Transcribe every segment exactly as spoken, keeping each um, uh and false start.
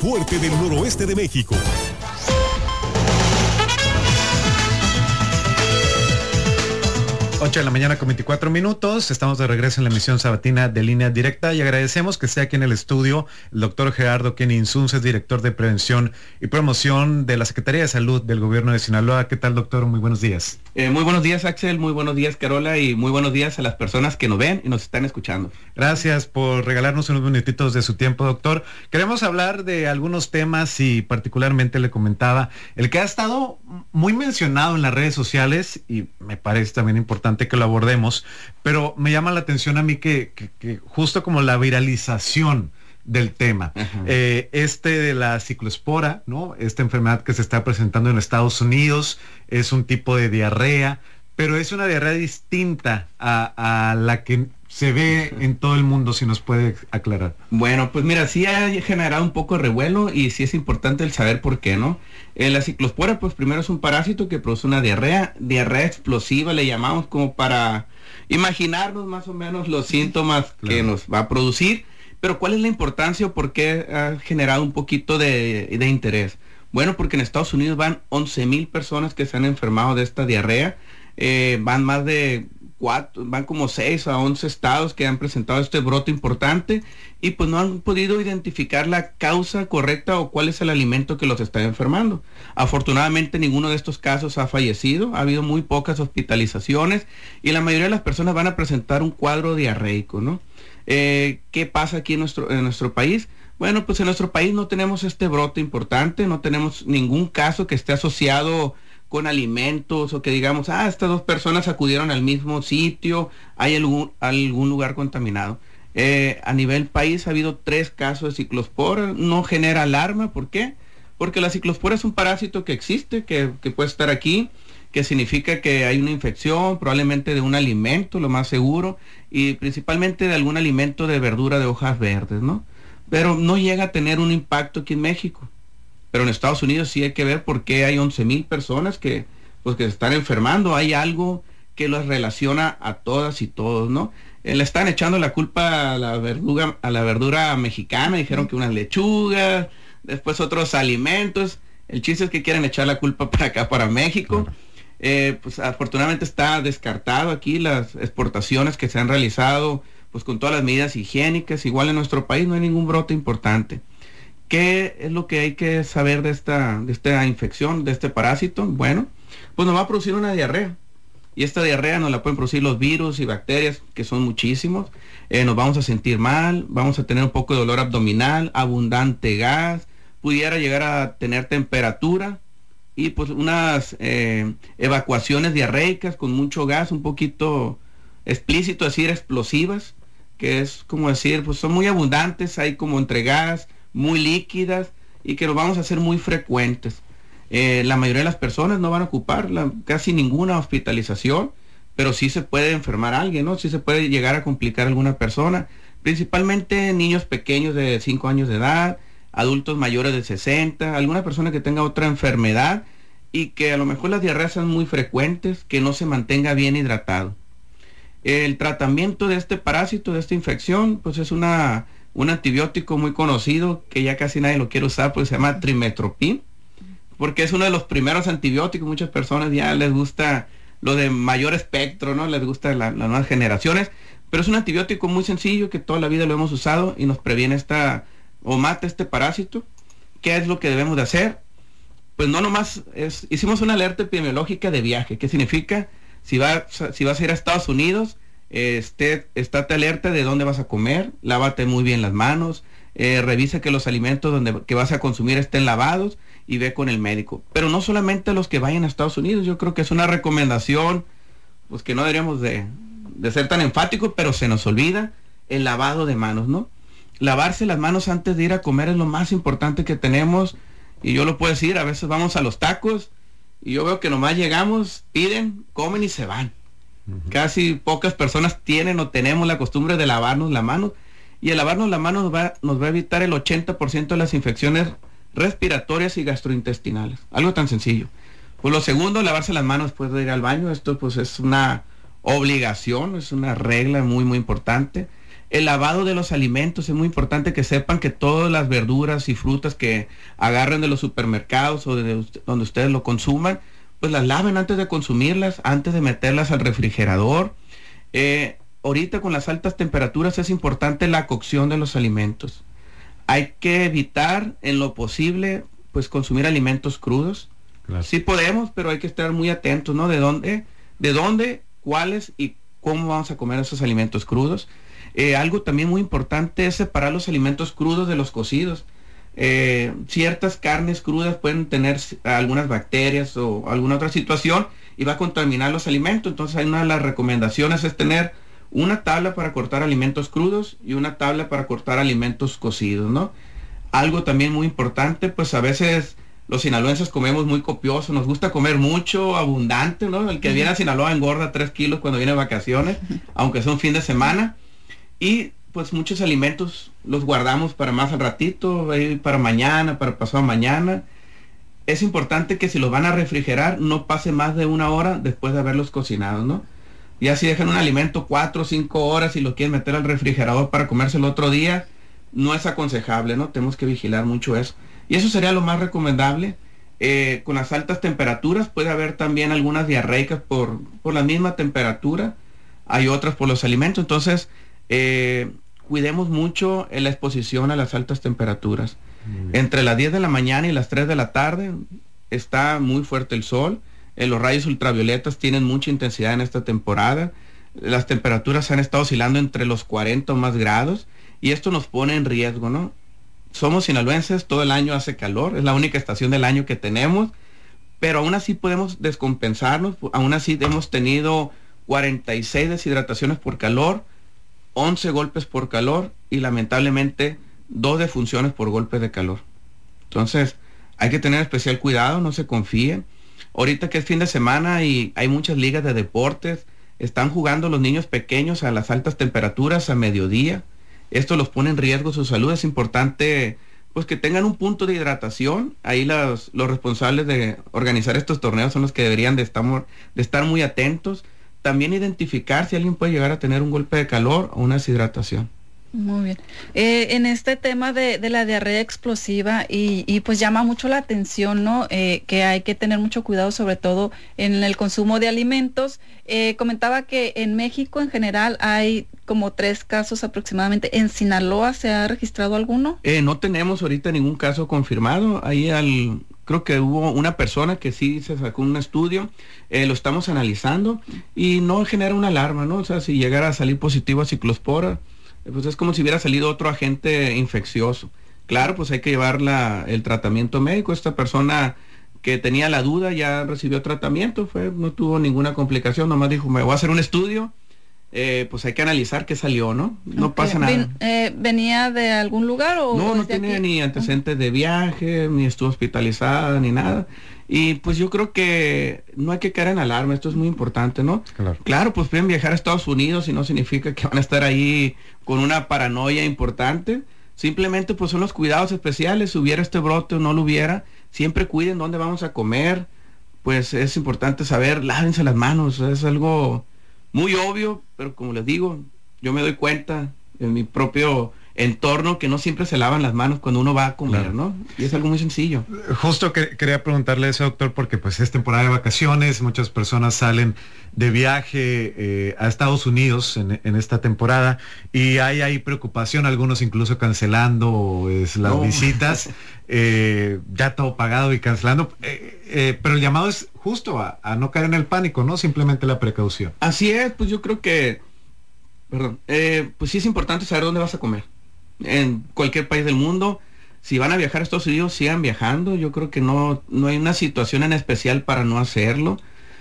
fuerte del noroeste de México. ocho de la mañana con veinticuatro minutos, estamos de regreso en la emisión sabatina de Línea Directa y agradecemos que esté aquí en el estudio el doctor Gerardo Kenny Insunza, director de Prevención y Promoción de la Secretaría de Salud del Gobierno de Sinaloa. ¿Qué tal, doctor? Muy buenos días. Eh, muy buenos días, Axel, muy buenos días, Carola, y muy buenos días a las personas que nos ven y nos están escuchando. Gracias por regalarnos unos minutitos de su tiempo, doctor. Queremos hablar de algunos temas y particularmente le comentaba, el que ha estado muy mencionado en las redes sociales y me parece también importante que lo abordemos, pero me llama la atención a mí que, que, que justo como la viralización del tema, eh, este de la ciclospora, ¿no? Esta enfermedad que se está presentando en Estados Unidos es un tipo de diarrea, pero es una diarrea distinta a, a la que se ve en todo el mundo, si nos puede aclarar. Bueno, pues mira, sí ha generado un poco de revuelo y sí es importante el saber por qué, ¿no? Eh, la ciclospora, pues primero es un parásito que produce una diarrea, diarrea explosiva le llamamos, como para imaginarnos más o menos los síntomas claro. que nos va a producir, pero ¿cuál es la importancia o por qué ha generado un poquito de, de interés? Bueno, porque en Estados Unidos van once mil personas que se han enfermado de esta diarrea, eh, van más de cuatro, van como seis a once estados que han presentado este brote importante y pues no han podido identificar la causa correcta o cuál es el alimento que los está enfermando. Afortunadamente ninguno de estos casos ha fallecido, ha habido muy pocas hospitalizaciones y la mayoría de las personas van a presentar un cuadro diarreico, ¿no? Eh, ¿Qué pasa aquí en nuestro, en nuestro país? Bueno, pues en nuestro país no tenemos este brote importante, no tenemos ningún caso que esté asociado con alimentos o que digamos, ah, estas dos personas acudieron al mismo sitio, hay algún, algún lugar contaminado. Eh, a nivel país ha habido tres casos de ciclospora, no genera alarma, ¿por qué? Porque la ciclospora es un parásito que existe, que, que puede estar aquí, que significa que hay una infección, probablemente de un alimento, lo más seguro, y principalmente de algún alimento de verdura de hojas verdes, ¿no? Pero no llega a tener un impacto aquí en México. Pero en Estados Unidos sí hay que ver por qué hay once mil personas que, pues, que se están enfermando. Hay algo que los relaciona a todas y todos, ¿no? Eh, le están echando la culpa a la verdura, a la verdura mexicana, dijeron que unas lechugas, después otros alimentos. El chiste es que quieren echar la culpa para acá, para México. Eh, pues afortunadamente está descartado aquí las exportaciones que se han realizado, pues con todas las medidas higiénicas. Igual en nuestro país no hay ningún brote importante. ¿Qué es lo que hay que saber de esta, de esta infección, de este parásito? Bueno, pues nos va a producir una diarrea. Y esta diarrea nos la pueden producir los virus y bacterias, que son muchísimos. Eh, nos vamos a sentir mal, vamos a tener un poco de dolor abdominal, abundante gas, pudiera llegar a tener temperatura y pues unas eh, evacuaciones diarreicas con mucho gas, un poquito explícito, decir explosivas, que es como decir, pues son muy abundantes, hay como entre gas, muy líquidas y que lo vamos a hacer muy frecuentes. Eh, la mayoría de las personas no van a ocupar la, casi ninguna hospitalización, pero sí se puede enfermar a alguien, ¿no? Sí se puede llegar a complicar a alguna persona, principalmente niños pequeños de cinco años de edad, adultos mayores de sesenta, alguna persona que tenga otra enfermedad y que a lo mejor las diarreas sean muy frecuentes, que no se mantenga bien hidratado. El tratamiento de este parásito, de esta infección, pues es una un antibiótico muy conocido que ya casi nadie lo quiere usar, pues se llama trimetoprim, porque es uno de los primeros antibióticos. Muchas personas ya les gusta lo de mayor espectro, ¿no? Les gusta la, las nuevas generaciones, pero es un antibiótico muy sencillo que toda la vida lo hemos usado y nos previene esta, o mata este parásito. ¿Qué es lo que debemos de hacer? Pues no nomás, es, hicimos una alerta epidemiológica de viaje. ¿Qué significa? Si, va, si vas a ir a Estados Unidos, Este, estate alerta de dónde vas a comer, lávate muy bien las manos, eh, revisa que los alimentos donde, que vas a consumir estén lavados y ve con el médico. Pero no solamente a los que vayan a Estados Unidos, yo creo que es una recomendación, pues que no deberíamos de, de ser tan enfáticos, pero se nos olvida el lavado de manos, ¿no? Lavarse las manos antes de ir a comer es lo más importante que tenemos, y yo lo puedo decir, a veces vamos a los tacos, y yo veo que nomás llegamos, piden, comen y se van. Uh-huh. Casi pocas personas tienen o tenemos la costumbre de lavarnos las manos, y el lavarnos las manos nos va, nos va a evitar el ochenta por ciento de las infecciones respiratorias y gastrointestinales. Algo tan sencillo. Pues lo segundo, lavarse las manos después de ir al baño. Esto pues es una obligación, es una regla muy muy importante. El lavado de los alimentos, es muy importante que sepan que todas las verduras y frutas que agarren de los supermercados o de donde ustedes lo consuman, pues las laven antes de consumirlas, antes de meterlas al refrigerador. Eh, ahorita con las altas temperaturas es importante la cocción de los alimentos. Hay que evitar en lo posible pues consumir alimentos crudos. Claro. Sí podemos, pero hay que estar muy atentos, ¿no? De dónde, de dónde, cuáles y cómo vamos a comer esos alimentos crudos. Eh, algo también muy importante es separar los alimentos crudos de los cocidos. Eh, ciertas carnes crudas pueden tener algunas bacterias o alguna otra situación y va a contaminar los alimentos. Entonces, hay una de las recomendaciones es tener una tabla para cortar alimentos crudos y una tabla para cortar alimentos cocidos, ¿no? Algo también muy importante, pues a veces los sinaloenses comemos muy copioso, nos gusta comer mucho, abundante, ¿no? El que uh-huh. viene a Sinaloa engorda tres kilos cuando viene de vacaciones, uh-huh. aunque sea un fin de semana. Y pues muchos alimentos los guardamos para más al ratito, para mañana, para pasado mañana. Es importante que si los van a refrigerar, no pase más de una hora después de haberlos cocinado, ¿no? Ya si dejan un alimento cuatro o cinco horas y lo quieren meter al refrigerador para comerse el otro día, no es aconsejable, ¿no? Tenemos que vigilar mucho eso. Y eso sería lo más recomendable. Eh, con las altas temperaturas puede haber también algunas diarreicas por, por la misma temperatura. Hay otras por los alimentos. Entonces, eh, cuidemos mucho en la exposición a las altas temperaturas. Entre las diez de la mañana y las tres de la tarde está muy fuerte el sol. Eh, los rayos ultravioletas tienen mucha intensidad en esta temporada. Las temperaturas han estado oscilando entre los cuarenta o más grados y esto nos pone en riesgo, ¿no? Somos sinaloenses, todo el año hace calor, es la única estación del año que tenemos, pero aún así podemos descompensarnos. Aún así hemos tenido cuarenta y seis deshidrataciones por calor, once golpes por calor y lamentablemente dos defunciones por golpes de calor. Entonces hay que tener especial cuidado, no se confíen. Ahorita que es fin de semana y hay muchas ligas de deportes, están jugando los niños pequeños a las altas temperaturas a mediodía. Esto los pone en riesgo su salud. Es importante pues que tengan un punto de hidratación. Ahí los, los responsables de organizar estos torneos son los que deberían de estar, de estar muy atentos. También identificar si alguien puede llegar a tener un golpe de calor o una deshidratación. Muy bien. Eh, en este tema de, de la diarrea explosiva y, y pues llama mucho la atención, ¿no? Eh, que hay que tener mucho cuidado, sobre todo en el consumo de alimentos. Eh, comentaba que en México en general hay como tres casos aproximadamente. ¿En Sinaloa se ha registrado alguno? Eh, no tenemos ahorita ningún caso confirmado. Ahí al... Creo que hubo una persona que sí se sacó un estudio, eh, lo estamos analizando y no genera una alarma, ¿no? O sea, si llegara a salir positivo a ciclospora, pues es como si hubiera salido otro agente infeccioso. Claro, pues hay que llevar la, el tratamiento médico. Esta persona que tenía la duda ya recibió tratamiento, fue, no tuvo ninguna complicación, nomás dijo, me voy a hacer un estudio. Eh, pues hay que analizar qué salió, ¿no? No okay. pasa nada. Ven, eh, ¿Venía de algún lugar o...? No, no tenía aquí? Ni antecedentes de viaje, ni estuvo hospitalizada, ni nada. Y pues yo creo que no hay que caer en alarma, esto es muy importante, ¿no? Claro. Claro, pues pueden viajar a Estados Unidos y no significa que van a estar ahí con una paranoia importante. Simplemente pues son los cuidados especiales, si hubiera este brote o no lo hubiera, siempre cuiden dónde vamos a comer. Pues es importante saber, lávense las manos, es algo... muy obvio, pero como les digo, yo me doy cuenta en mi propio entorno que no siempre se lavan las manos cuando uno va a comer, claro. ¿no? Y es algo muy sencillo. Justo que, quería preguntarle eso, doctor, porque pues es temporada de vacaciones, muchas personas salen de viaje eh, a Estados Unidos en, en esta temporada y hay ahí preocupación, algunos incluso cancelando es, las no. visitas, eh, ya todo pagado y cancelando, eh, eh, pero el llamado es justo a, a no caer en el pánico, ¿no? Simplemente la precaución. Así es, pues yo creo que, perdón, eh, pues sí es importante saber dónde vas a comer. En cualquier país del mundo, si van a viajar a Estados Unidos, sigan viajando. Yo creo que no, no hay una situación en especial para no hacerlo.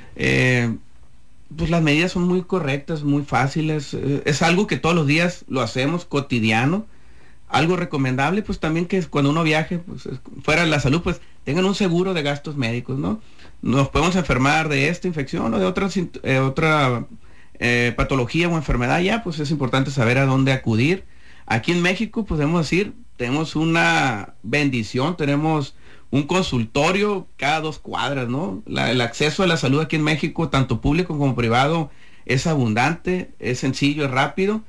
Eh, pues las medidas son muy correctas, muy fáciles. Eh, es algo que todos los días lo hacemos, cotidiano. Algo recomendable, pues también que cuando uno viaje, pues fuera de la salud, pues tengan un seguro de gastos médicos, ¿no? Nos podemos enfermar de esta infección o de otra, eh, otra eh, patología o enfermedad, ya, pues es importante saber a dónde acudir. Aquí en México, podemos decir, tenemos una bendición, tenemos un consultorio cada dos cuadras, ¿no? La, el acceso a la salud aquí en México, tanto público como privado, es abundante, es sencillo, es rápido,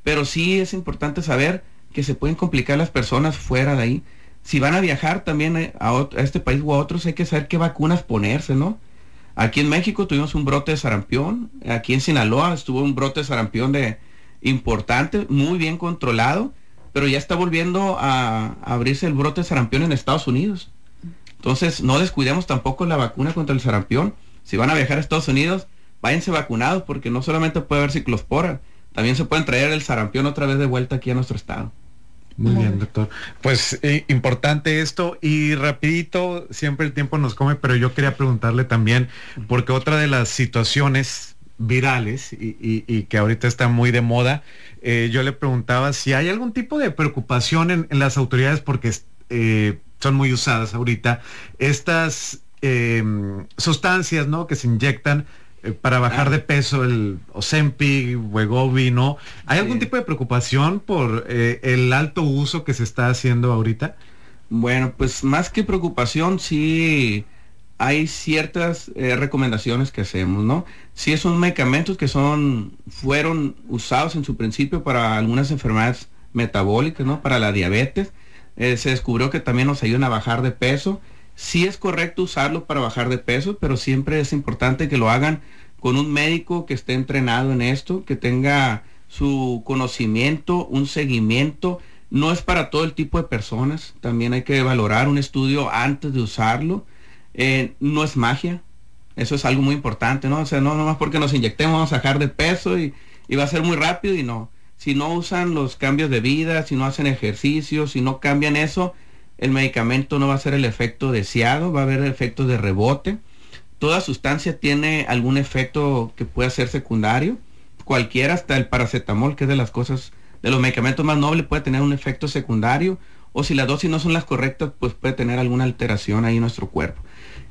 pero sí es importante saber que se pueden complicar las personas fuera de ahí. Si van a viajar también a, otro, a este país o a otros, hay que saber qué vacunas ponerse, ¿no? Aquí en México tuvimos un brote de sarampión, aquí en Sinaloa estuvo un brote de sarampión de importante, muy bien controlado, pero ya está volviendo a, a abrirse el brote de sarampión en Estados Unidos. Entonces, no descuidemos tampoco la vacuna contra el sarampión. Si van a viajar a Estados Unidos, váyanse vacunados, porque no solamente puede haber ciclospora, también se pueden traer el sarampión otra vez de vuelta aquí a nuestro estado. Muy bien, doctor. Pues eh, importante esto, y rapidito, siempre el tiempo nos come, pero yo quería preguntarle también, porque otra de las situaciones virales y, y, y que ahorita está muy de moda, eh, yo le preguntaba si hay algún tipo de preocupación en, en las autoridades, porque eh, son muy usadas ahorita estas eh, sustancias, ¿no?, que se inyectan eh, para bajar ah. de peso, el Ozempic, Wegovy, ¿no? ¿Hay sí. algún tipo de preocupación por eh, el alto uso que se está haciendo ahorita? Bueno, pues más que preocupación, sí hay ciertas eh, recomendaciones que hacemos, ¿no? Sí, son medicamentos que son fueron usados en su principio para algunas enfermedades metabólicas, ¿no? Para la diabetes. Eh, se descubrió que también nos ayudan a bajar de peso. Sí es correcto usarlo para bajar de peso, pero siempre es importante que lo hagan con un médico que esté entrenado en esto, que tenga su conocimiento, un seguimiento. No es para todo el tipo de personas, también hay que valorar un estudio antes de usarlo. Eh, no es magia, eso es algo muy importante, ¿no? O sea, no nomás porque nos inyectemos vamos a bajar de peso y, y va a ser muy rápido, y no. Si no usan los cambios de vida, si no hacen ejercicio, si no cambian eso, el medicamento no va a ser el efecto deseado, va a haber efectos de rebote. Toda sustancia tiene algún efecto que pueda ser secundario, cualquiera, hasta el paracetamol, que es de las cosas, de los medicamentos más nobles, puede tener un efecto secundario, o si las dosis no son las correctas, pues puede tener alguna alteración ahí en nuestro cuerpo.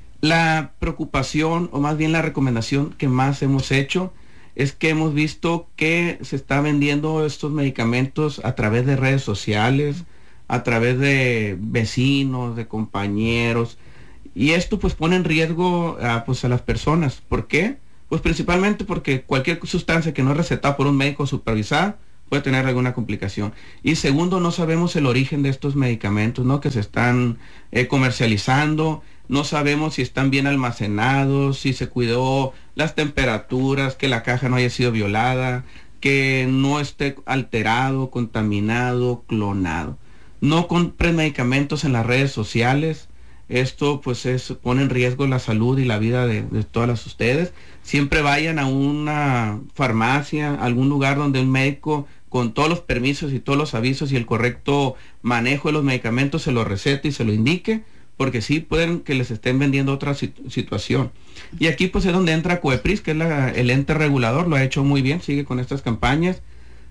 La preocupación, o más bien la recomendación que más hemos hecho, es que hemos visto que se está vendiendo estos medicamentos a través de redes sociales, a través de vecinos, de compañeros, y esto pues pone en riesgo a, pues, a las personas. ¿Por qué? Pues principalmente porque cualquier sustancia que no es recetada por un médico supervisado puede tener alguna complicación. Y segundo, no sabemos el origen de estos medicamentos, ¿no?, que se están eh, comercializando. No sabemos si están bien almacenados, si se cuidó las temperaturas, que la caja no haya sido violada, que no esté alterado, contaminado, clonado. No compren medicamentos en las redes sociales. Esto pues es, pone en riesgo la salud y la vida de, de todas ustedes. Siempre vayan a una farmacia, a algún lugar donde un médico con todos los permisos y todos los avisos y el correcto manejo de los medicamentos se lo recete y se lo indique, porque sí pueden que les estén vendiendo otra situ- situación. Y aquí pues es donde entra COEPRIS, que es la, el ente regulador, lo ha hecho muy bien, sigue con estas campañas.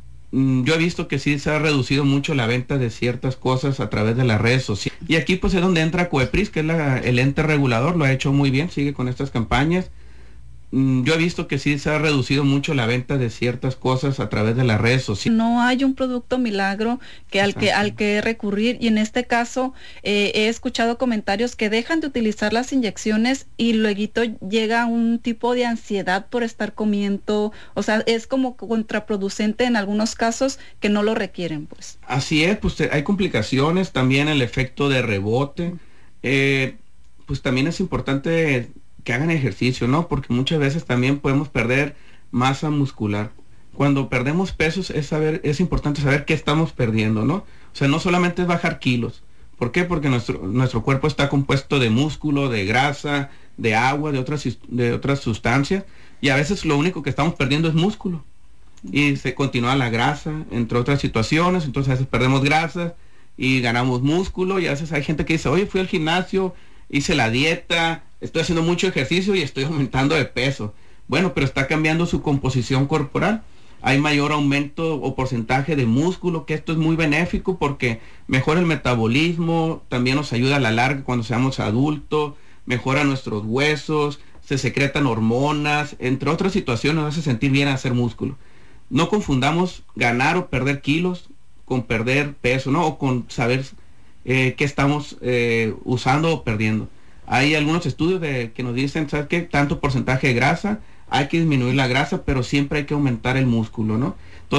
Mm, yo he visto que sí se ha reducido mucho la venta de ciertas cosas a través de las redes sociales. Y aquí pues es donde entra COEPRIS, que es la, el ente regulador, lo ha hecho muy bien, sigue con estas campañas. Yo he visto que sí se ha reducido mucho la venta de ciertas cosas a través de las redes sociales. No hay un producto milagro que al que al que recurrir, y en este caso eh, he escuchado comentarios que dejan de utilizar las inyecciones y luego llega un tipo de ansiedad por estar comiendo, o sea, es como contraproducente en algunos casos que no lo requieren, pues. Así es, pues hay complicaciones, también el efecto de rebote, eh, pues también es importante que hagan ejercicio, ¿no? Porque muchas veces también podemos perder masa muscular. Cuando perdemos pesos es saber, es importante saber qué estamos perdiendo, ¿no? O sea, no solamente es bajar kilos. ¿Por qué? Porque nuestro, nuestro cuerpo está compuesto de músculo, de grasa, de agua, de otras, de otras sustancias, y a veces lo único que estamos perdiendo es músculo. Y se continúa la grasa, entre otras situaciones, entonces a veces perdemos grasa y ganamos músculo, y a veces hay gente que dice, oye, fui al gimnasio, hice la dieta, estoy haciendo mucho ejercicio y estoy aumentando de peso. Bueno, pero está cambiando su composición corporal. Hay mayor aumento o porcentaje de músculo, que esto es muy benéfico porque mejora el metabolismo, también nos ayuda a la larga cuando seamos adultos, mejora nuestros huesos, se secretan hormonas, entre otras situaciones nos hace sentir bien hacer músculo. No confundamos ganar o perder kilos con perder peso, ¿no? O con saber eh, qué estamos eh, usando o perdiendo. Hay algunos estudios de, que nos dicen, ¿sabes qué? Tanto porcentaje de grasa, hay que disminuir la grasa, pero siempre hay que aumentar el músculo, ¿no? Entonces,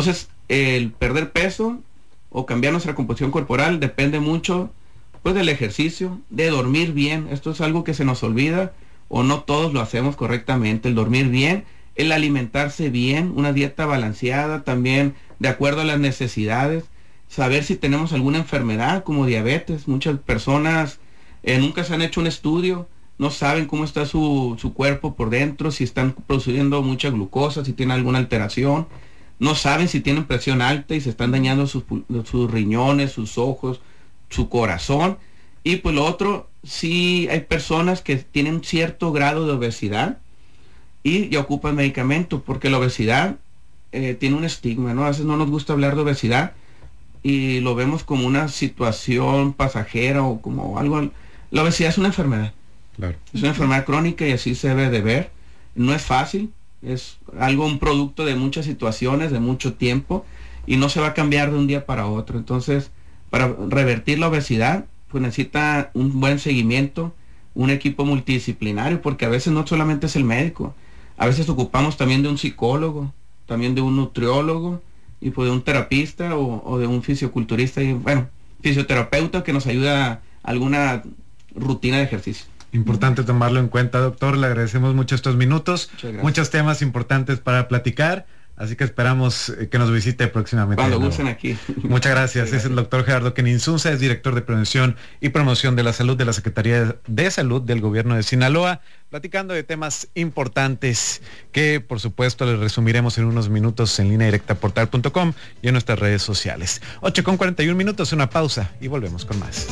el perder peso o cambiar nuestra composición corporal depende mucho pues del ejercicio, de dormir bien. Esto es algo que se nos olvida o no todos lo hacemos correctamente. El dormir bien, el alimentarse bien, una dieta balanceada también de acuerdo a las necesidades, saber si tenemos alguna enfermedad como diabetes. Muchas personas eh, nunca se han hecho un estudio, no saben cómo está su, su cuerpo por dentro, si están produciendo mucha glucosa, si tienen alguna alteración, no saben si tienen presión alta y se están dañando sus, sus riñones, sus ojos, su corazón. Y pues lo otro, sí hay personas que tienen cierto grado de obesidad y ya ocupan medicamentos, porque la obesidad eh, tiene un estigma, ¿no? A veces no nos gusta hablar de obesidad y lo vemos como una situación pasajera o como algo. La obesidad es una enfermedad. Claro. Es una enfermedad crónica y así se debe de ver. No es fácil, es algo, un producto de muchas situaciones, de mucho tiempo, y no se va a cambiar de un día para otro. Entonces, para revertir la obesidad, pues necesita un buen seguimiento, un equipo multidisciplinario, porque a veces no solamente es el médico, a veces ocupamos también de un psicólogo, también de un nutriólogo, y pues de un terapista o, o de un fisioculturista, y bueno, fisioterapeuta que nos ayuda a alguna rutina de ejercicio. Importante tomarlo en cuenta, doctor. Le agradecemos mucho estos minutos, muchos temas importantes para platicar. Así que esperamos que nos visite próximamente. Cuando gusten aquí. Muchas gracias. Es el doctor Gerardo Kenin Insunza, es director de Prevención y Promoción de la Salud de la Secretaría de Salud del Gobierno de Sinaloa, platicando de temas importantes que, por supuesto, les resumiremos en unos minutos en línea directa portal punto com y en nuestras redes sociales. ocho con cuarenta y un minutos, una pausa y volvemos con más.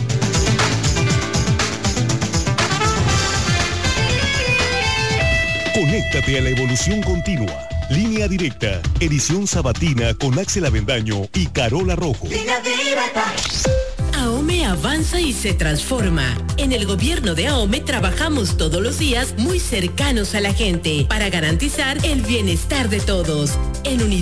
Conéctate a la evolución continua. Línea Directa, edición sabatina con Axel Avendaño y Carola Rojo. Línea Directa. AOME avanza y se transforma. En el gobierno de AOME trabajamos todos los días muy cercanos a la gente para garantizar el bienestar de todos. En unidad